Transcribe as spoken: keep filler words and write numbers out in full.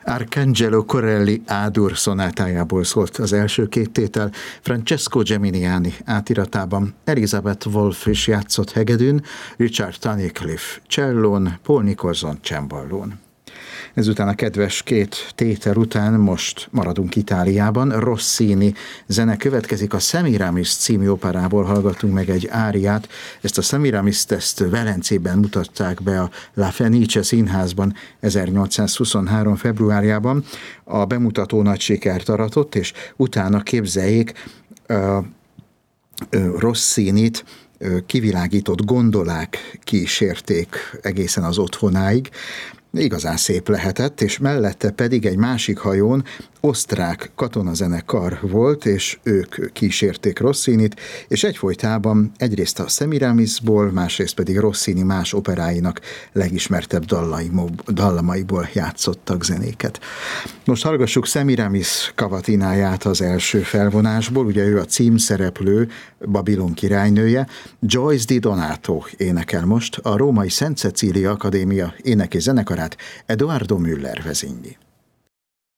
Arcangelo Corelli A-dur szonátájából szólt az első két tétel, Francesco Geminiani átiratában. Elizabeth Wolff is játszott hegedűn, Richard Tunnicliffe csellón, Paul Nicholson cemballón. Ezután a kedves két tétel után most maradunk Itáliában. Rossini zene következik, a Semiramis című operából hallgatunk meg egy áriát. Ezt a Semiramis ezt Velencében mutatták be a La Fenice színházban ezernyolcszázhuszonhárom februárjában. A bemutató nagy sikert aratott, és utána képzeljék uh, uh, Rossinit kivilágított gondolák kísérték egészen az otthonáig. Igazán szép lehetett, és mellette pedig egy másik hajón osztrák katonazenekar volt, és ők kísérték Rossinit, és egyfolytában egyrészt a Semiramisból, másrészt pedig Rossini más operáinak legismertebb dallamaiból játszottak zenéket. Most hallgassuk Semiramis Cavatináját az első felvonásból, ugye ő a címszereplő, Babilon királynője. Joyce Di Donato énekel most, a római Szent Cecília Akadémia éneki zenekarát Edoardo Müller vezényli.